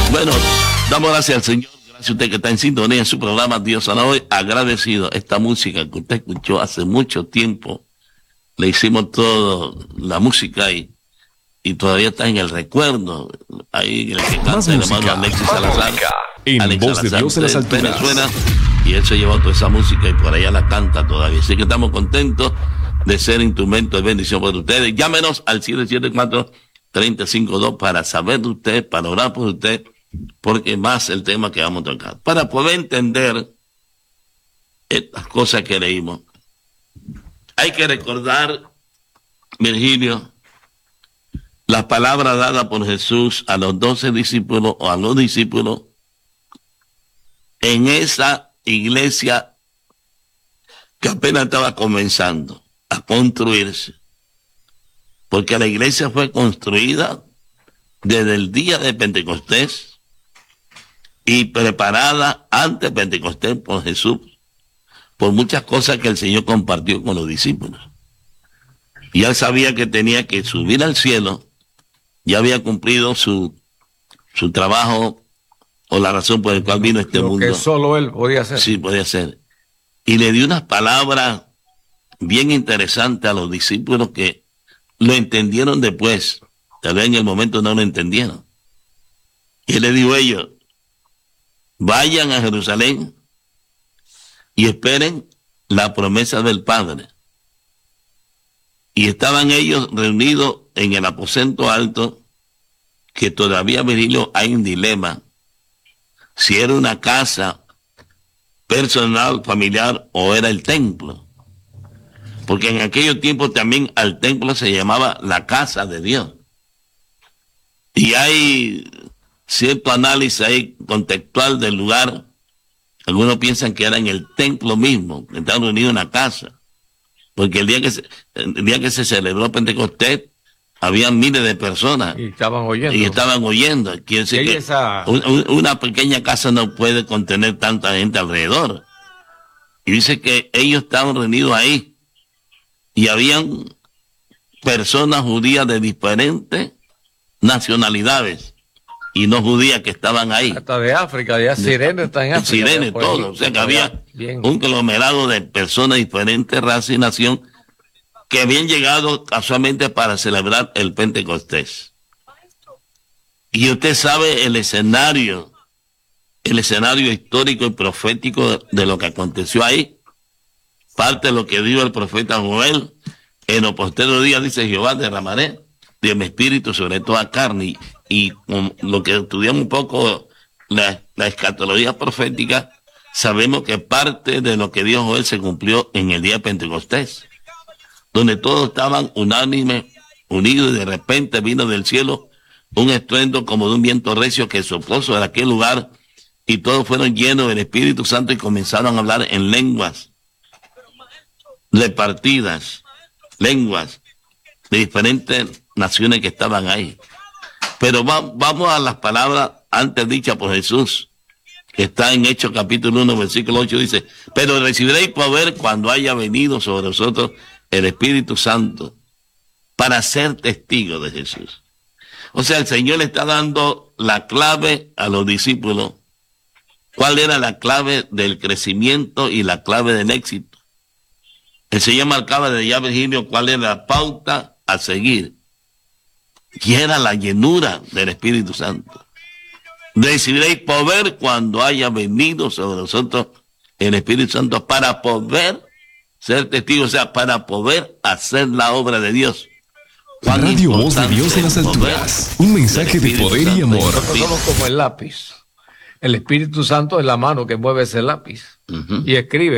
Bueno, damos gracias al Señor. Gracias a usted que está en sintonía en su programa Dios Sana Hoy. Agradecido esta música que usted escuchó hace mucho tiempo. Le hicimos toda la música y todavía está en el recuerdo. Ahí el que canta el hermano Alexis Salazar. En Voz de Dios en las alturas. Venezuela. Y él se llevó toda esa música y por allá la canta todavía. Así que estamos contentos de ser instrumento de bendición por ustedes. Llámenos al 774-3052 para saber de usted, para orar por usted, porque más el tema que vamos a tocar. Para poder entender estas cosas que leímos, hay que recordar, Virgilio, las palabras dadas por Jesús a los 12 discípulos o a los discípulos en esa iglesia que apenas estaba comenzando a construirse. Porque la iglesia fue construida desde el día de Pentecostés y preparada antes de Pentecostés por Jesús, por muchas cosas que el Señor compartió con los discípulos. Y él sabía que tenía que subir al cielo, ya había cumplido su trabajo o la razón por la cual vino a este mundo. Lo que solo él podía hacer. Sí, podía hacer. Y le dio unas palabras bien interesantes a los discípulos que lo entendieron después. Tal vez en el momento no lo entendieron. Y él le dijo a ellos, vayan a Jerusalén y esperen la promesa del Padre. Y estaban ellos reunidos en el aposento alto, que todavía, Virgilio, hay un dilema. Si era una casa personal, familiar, o era el templo. Porque en aquellos tiempos también al templo se llamaba la casa de Dios. Y hay cierto análisis ahí contextual del lugar. Algunos piensan que era en el templo mismo, que estaban reunidos en la casa. Porque el día que se celebró Pentecostés, había miles de personas. Y estaban oyendo. Quiere decir que una pequeña casa no puede contener tanta gente alrededor. Y dice que ellos estaban reunidos ahí. Y habían personas judías de diferentes nacionalidades y no judías que estaban ahí. Hasta de África, ya Sirene está en África. Sirene, todo. O sea que había un conglomerado de personas de diferentes razas y nación que habían llegado casualmente para celebrar el Pentecostés. Y usted sabe el escenario histórico y profético de lo que aconteció ahí. Parte de lo que dijo el profeta Joel, en los posteriores días, dice Jehová, derramaré de mi espíritu sobre toda carne. Y con lo que estudiamos un poco la escatología profética, sabemos que parte de lo que dijo Joel se cumplió en el día de Pentecostés, donde todos estaban unánimes, unidos, y de repente vino del cielo un estruendo como de un viento recio que sopló sobre aquel lugar, y todos fueron llenos del Espíritu Santo y comenzaron a hablar en lenguas repartidas, lenguas de diferentes naciones que estaban ahí. Pero vamos a las palabras antes dichas por Jesús, que está en Hechos capítulo 1, versículo 8, dice, pero recibiréis poder cuando haya venido sobre vosotros el Espíritu Santo para ser testigos de Jesús. O sea, el Señor le está dando la clave a los discípulos. ¿Cuál era la clave del crecimiento y la clave del éxito? El Señor marcaba desde ya, Virgilio, cuál era la pauta a seguir. Y era la llenura del Espíritu Santo. Recibiréis poder cuando haya venido sobre nosotros el Espíritu Santo para poder ser testigos, o sea, para poder hacer la obra de Dios. Radio Voz de Dios en las alturas. Un mensaje de poder y amor. Nosotros somos como el lápiz. El Espíritu Santo es la mano que mueve ese lápiz y escribe.